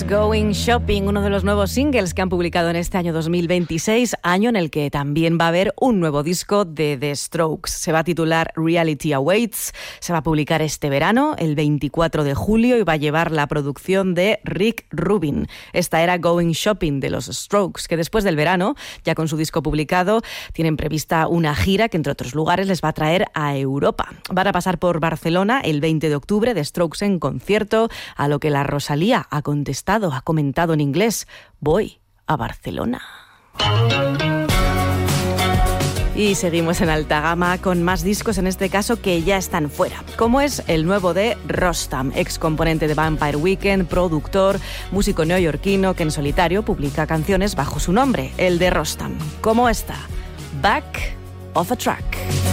Going Shopping, uno de los nuevos singles que han publicado en este año 2026, año en el que también va a haber un nuevo disco de The Strokes. Se va a titular Reality Awaits, se va a publicar este verano, el 24 de julio, y va a llevar la producción de Rick Rubin. Esta era Going Shopping de los Strokes, que después del verano, ya con su disco publicado, tienen prevista una gira que, entre otros lugares, les va a traer a Europa. Van a pasar por Barcelona el 20 de octubre, The Strokes en concierto, a lo que la Rosalía ha comentado en inglés: voy a Barcelona. Y seguimos en alta gama con más discos, en este caso que ya están fuera, como es el nuevo de Rostam, ex componente de Vampire Weekend, productor, músico neoyorquino que en solitario publica canciones bajo su nombre, el de Rostam. ¿Cómo está? Back of a Track.